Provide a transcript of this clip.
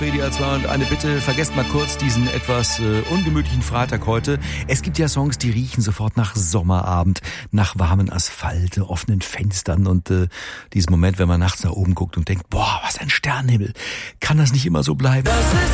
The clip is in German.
WDR 2 und eine Bitte, vergesst mal kurz diesen etwas ungemütlichen Freitag heute. Es gibt ja Songs, die riechen sofort nach Sommerabend, nach warmen Asphalt, offenen Fenstern und diesen Moment, wenn man nachts nach oben guckt und denkt, boah, was ein Sternenhimmel. Kann das nicht immer so bleiben?